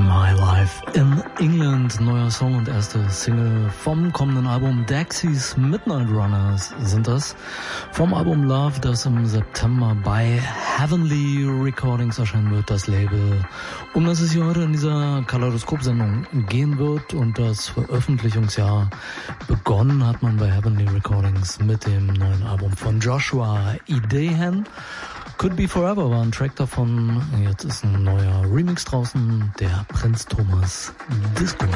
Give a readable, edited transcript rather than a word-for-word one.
My Life in England, neuer Song und erste Single vom kommenden Album Dexys Midnight Runners sind das. Vom Album Love, das im September bei Heavenly Recordings erscheinen wird, das Label, um das es hier heute in dieser Kaleidoskop-Sendung gehen wird. Und das Veröffentlichungsjahr begonnen hat man bei Heavenly Recordings mit dem neuen Album von Joshua Idehan. Could Be Forever war ein Track davon. Jetzt ist ein neuer Remix draußen, der Prinz Thomas Disco.